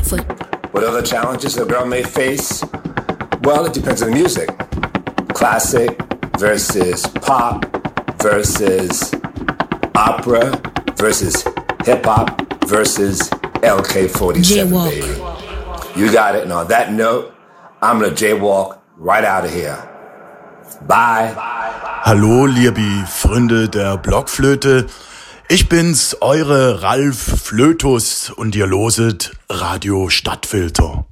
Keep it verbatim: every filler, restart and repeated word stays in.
Blackfoot. What other challenges a girl may face? Well, it depends on the music. Classic versus pop versus opera versus hip-hop versus L K forty-seven, Jaywalk. baby. You got it. And on that note, I'm gonna jaywalk right out of here. Bye. Hallo, liebe Freunde der Blockflöte. Ich bin's, eure Ralf Flötus und ihr loset Radio Stadtfilter.